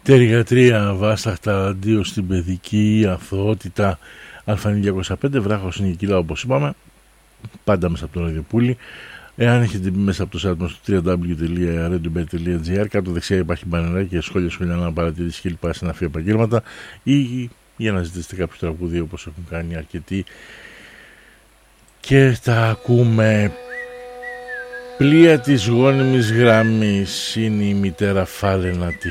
Τεριγατρία βάσταχτα αντίο στην παιδική αθωότητα. Αλφανή 205 βράχος είναι η κύλα, όπως είπαμε, πάντα μέσα από το ραδιοπούλι. Εάν έχετε μπει μέσα από το site μας στο www.radiobet.gr, κάτω δεξιά υπάρχει μπανεράκι για σχόλια να παρατηρήσει και λοιπά συναφή επαγγέλματα, ή για να ζητήσετε κάποιο τραγούδι όπως έχουν κάνει αρκετοί και τα ακούμε. Πλοία της γόνιμης γραμμής είναι η μητέρα Φάλαινα τη